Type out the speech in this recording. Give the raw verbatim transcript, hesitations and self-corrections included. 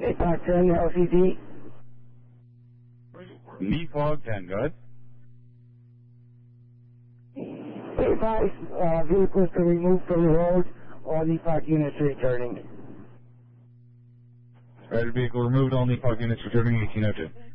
eight five ten L C D. Neafog ten, go ahead. eight five, uh, vehicles to remove from the road, all Neafog units returning. Rider vehicle removed, all Neafog units returning eighteen oh two.